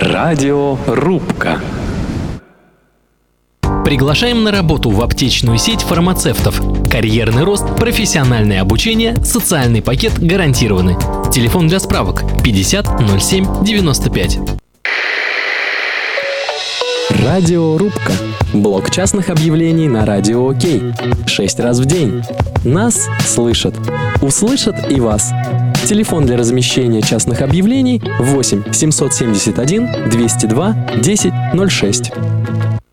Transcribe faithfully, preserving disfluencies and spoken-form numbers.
Радиорубка. Приглашаем на работу в аптечную сеть фармацевтов. Карьерный рост, профессиональное обучение, социальный пакет гарантированы. Телефон для справок пятьдесят ноль семь девяносто пять. Радиорубка. Блок частных объявлений на Радио Окей. Шесть раз в день. Нас слышат. Услышат и вас. Телефон для размещения частных объявлений восемь семьсот семьдесят один двести два десять ноль шесть.